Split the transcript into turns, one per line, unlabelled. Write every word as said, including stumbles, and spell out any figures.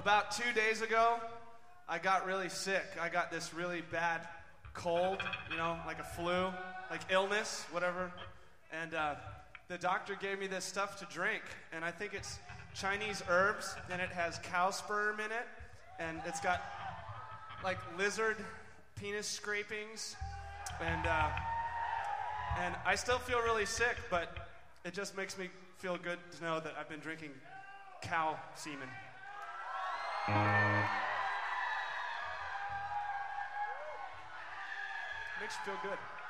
About two days ago, I got really sick. I got this really bad cold, you know, like a flu, like illness, whatever. And uh, the doctor gave me this stuff to drink, and I think it's Chinese herbs, and it has cow sperm in it, and it's got like lizard penis scrapings, and uh, and I still feel really sick, but it just makes me feel good to know that I've been drinking cow semen. Makes you feel good.